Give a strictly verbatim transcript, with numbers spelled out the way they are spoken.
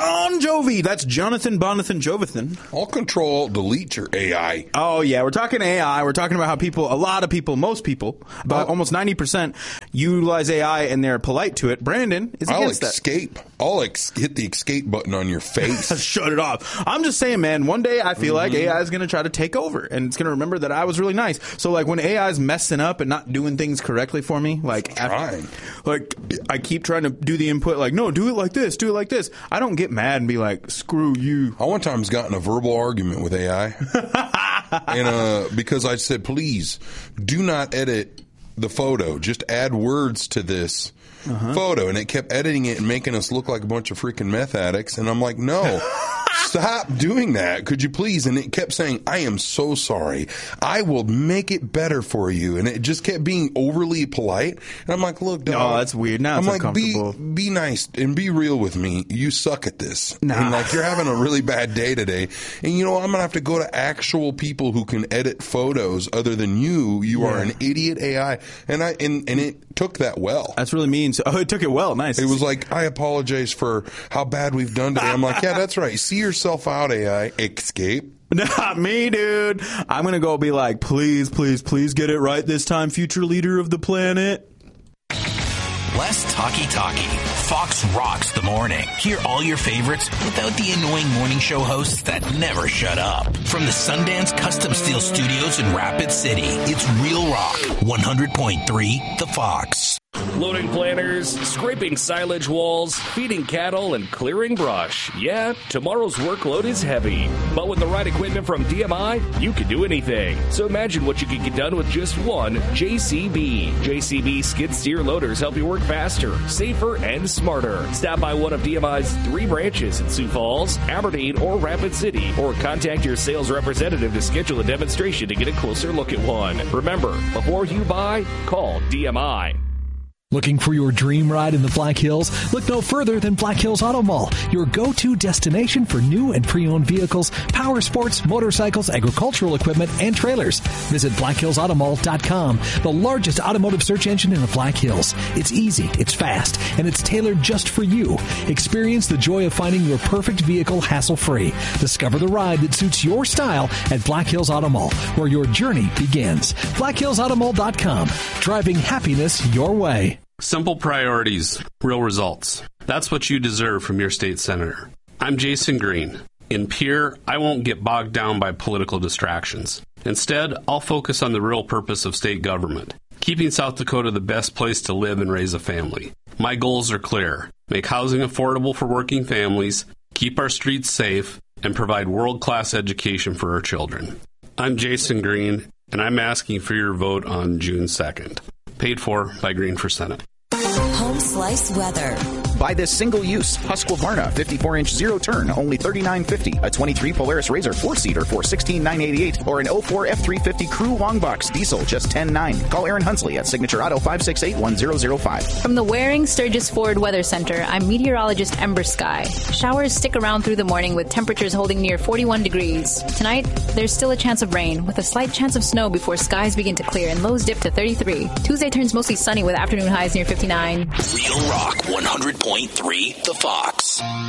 Bon Jovi. That's Jonathan Bonathan Jovathan. I'll control delete your A I. Oh, yeah. We're talking A I. We're talking about how people, a lot of people, most people, about oh. almost ninety percent utilize A I and they're polite to it. Brandon is I'll against escape. that. I'll ex- hit the escape button on your face. Shut it off. I'm just saying, man, one day I feel mm-hmm. like A I is going to try to take over and it's going to remember that I was really nice. So, like, when A I is messing up and not doing things correctly for me, like, after, like I keep trying to do the input, like, no, do it like this, do it like this. I don't get mad and be like, screw you. I one time's got in a verbal argument with A I. and uh, because I said, please, do not edit the photo. Just add words to this uh-huh. photo. And it kept editing it and making us look like a bunch of freaking meth addicts. And I'm like, no. Stop doing that. Could you please? And it kept saying, I am so sorry. I will make it better for you. And it just kept being overly polite. And I'm like, look, dog. Oh, that's weird. Now it's I'm like, uncomfortable. Be, be nice and be real with me. You suck at this. Nah. And like, you're having a really bad day today. And you know, I'm going to have to go to actual people who can edit photos other than you. You yeah. are an idiot A I. And I, and, and it took that well. That's really mean. So, oh, it took it well. Nice. It was like, I apologize for how bad we've done today. I'm like, yeah, that's right. See yourself out, A I. Escape. Not me, dude. I'm going to go be like, please, please, please get it right this time, future leader of the planet. Less talky-talky. Fox rocks the morning. Hear all your favorites without the annoying morning show hosts that never shut up. From the Sundance Custom Steel Studios in Rapid City, it's Real Rock, one hundred point three The Fox. Loading planters, scraping silage walls, feeding cattle, and clearing brush. Yeah, tomorrow's workload is heavy. But with the right equipment from D M I, you can do anything. So imagine what you can get done with just one J C B. J C B skid steer loaders help you work faster, safer, and smarter. Stop by one of D M I's three branches in Sioux Falls, Aberdeen, or Rapid City, or contact your sales representative to schedule a demonstration to get a closer look at one. Remember, before you buy, call D M I. Looking for your dream ride in the Black Hills? Look no further than Black Hills Auto Mall, your go-to destination for new and pre-owned vehicles, power sports, motorcycles, agricultural equipment, and trailers. Visit black hills auto mall dot com, the largest automotive search engine in the Black Hills. It's easy, it's fast, and it's tailored just for you. Experience the joy of finding your perfect vehicle hassle-free. Discover the ride that suits your style at Black Hills Auto Mall, where your journey begins. black hills auto mall dot com, driving happiness your way. Simple priorities, real results. That's what you deserve from your state senator. I'm Jason Green. In Pierre, I won't get bogged down by political distractions. Instead, I'll focus on the real purpose of state government, keeping South Dakota the best place to live and raise a family. My goals are clear. Make housing affordable for working families, keep our streets safe, and provide world-class education for our children. I'm Jason Green, and I'm asking for your vote on June second. Paid for by Green for Senate. Home Slice weather. Buy this single-use Husqvarna fifty-four inch zero-turn, only thirty-nine fifty. A twenty-three Polaris Razor four-seater for sixteen nine eighty-eight. Or an oh four F three fifty Crew Long Box Diesel, just ten nine. Call Aaron Hunsley at Signature Auto five six eight, one zero zero five. From the Waring Sturgis Ford Weather Center, I'm meteorologist Ember Sky. Showers stick around through the morning with temperatures holding near forty-one degrees. Tonight, there's still a chance of rain with a slight chance of snow before skies begin to clear and lows dip to thirty-three. Tuesday turns mostly sunny with afternoon highs near fifty-nine. Real Rock one hundred point three The Fox.